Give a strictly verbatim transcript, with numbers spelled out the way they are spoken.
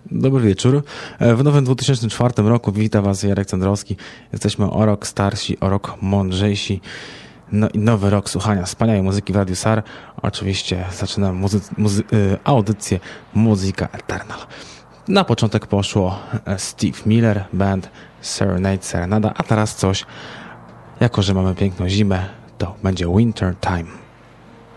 Dobry wieczór. W nowym dwa tysiące czwartym roku wita Was Jarek Cendrowski. Jesteśmy o rok starsi, o rok mądrzejsi. No i nowy rok słuchania wspaniałej muzyki w Radiu S A R. Oczywiście zaczynam muzy- muzy- audycję Muzyka Eternal. Na początek poszło Steve Miller Band, Serenade Serenada, a teraz coś, jako że mamy piękną zimę, to będzie Winter Time.